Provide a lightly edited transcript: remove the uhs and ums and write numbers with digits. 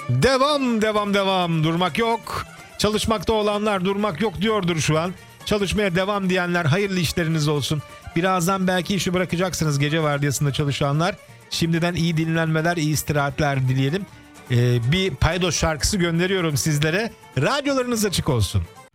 Devam, devam, devam. Durmak yok. Çalışmakta olanlar durmak yok diyordur şu an. Çalışmaya devam diyenler hayırlı işleriniz olsun. Birazdan belki işi bırakacaksınız gece vardiyasında çalışanlar. Şimdiden iyi dinlenmeler, iyi istirahatler dileyelim. Bir paydos şarkısı gönderiyorum sizlere. Radyolarınız açık olsun.